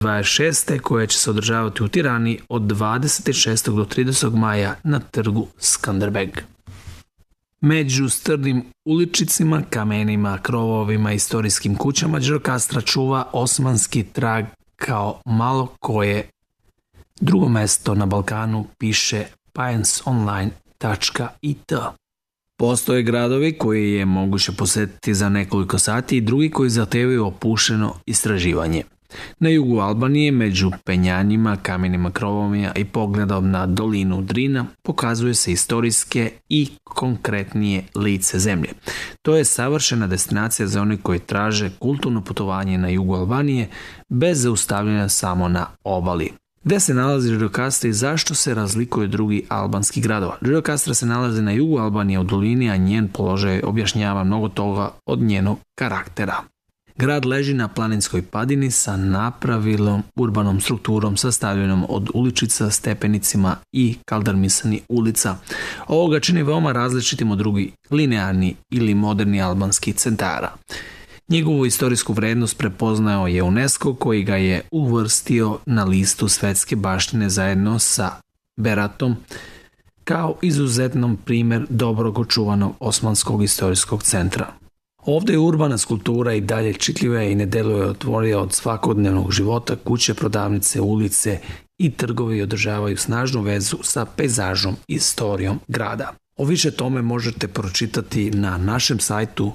26. koja će se održavati u Tirani od 26. do 30. maja na trgu Skanderbeg. Među strdim uličicima, kamenima, krovovima i istorijskim kućama Gjirokastra čuva osmanski trag kao malo koje. Drugo mesto na Balkanu, piše painsonline.it. Postoje gradovi koje je moguće posetiti za nekoliko sati i drugi koji zahtevaju opušteno istraživanje. Na jugu Albanije, među penjanjima, kamenima krovovima i pogledom na dolinu Drina, pokazuje se istorijske i konkretnije lice zemlje. To je savršena destinacija za one koji traže kulturno putovanje na jugu Albanije bez zaustavljanja samo na obali. Gde se nalazi Gjirokastra i zašto se razlikuje od drugih albanskih gradova? Gjirokastra se nalazi na jugu Albanije u dolini, a njen položaj objašnjava mnogo toga od njenog karaktera. Grad leži na planinskoj padini sa napravilom urbanom strukturom sastavljenom od uličica, stepenicima i kaldarmisani ulica. Ovo ga čini veoma različitim od drugih linearni ili moderni albanskih centara. Njegovu istorijsku vrednost prepoznao je UNESCO koji ga je uvrstio na listu svetske baštine zajedno sa Beratom kao izuzetnom primjer dobrog očuvanog osmanskog istorijskog centra. Ovdje je urbana skulptura i dalje čitljiva i ne deluje otvorija od svakodnevnog života, kuće, prodavnice, ulice i trgovi održavaju snažnu vezu sa pejzažom i istorijom grada. O više tome možete pročitati na našem sajtu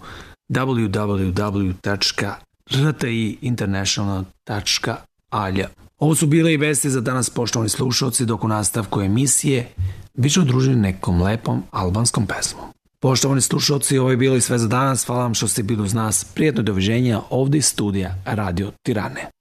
www.rtiinternational.alj. Ovo su bile i vesti za danas, poštovani slušalci, dok u nastavku emisije bit ću druženi nekom lepom albanskom pesmom. Poštovani slušalci, ovo je bilo i sve za danas. Hvala vam što ste bili uz nas. Prijetno doviđenja ovdje iz studija Radio Tirane.